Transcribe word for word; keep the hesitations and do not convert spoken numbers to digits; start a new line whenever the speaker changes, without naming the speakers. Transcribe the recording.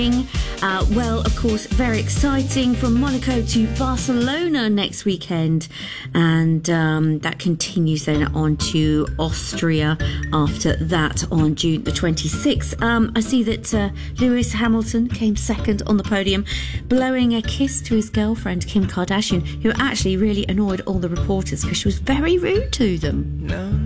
Uh, well, of course, very exciting, from Monaco to Barcelona next weekend, and um, that continues then on to Austria after that on June the twenty-sixth. Um, I see that uh, Lewis Hamilton came second on the podium, blowing a kiss to his girlfriend Kim Kardashian, who actually really annoyed all the reporters because she was very rude to them.
No.